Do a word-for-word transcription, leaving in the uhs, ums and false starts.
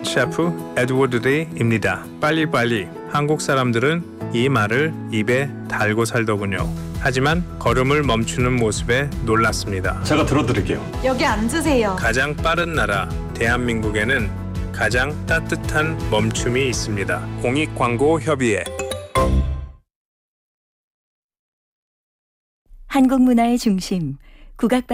셰프 에드워드 데이입니다. 빨리빨리. 한국 사람들은 이 말을 입에 달고 살더군요. 하지만 걸음을 멈추는 모습에 놀랐습니다. 제가 들어드릴게요. 여기 앉으세요. 가장 빠른 나라 대한민국에는 가장 따뜻한 멈춤이 있습니다. 공익광고협의회. 한국 문화의 중심 국악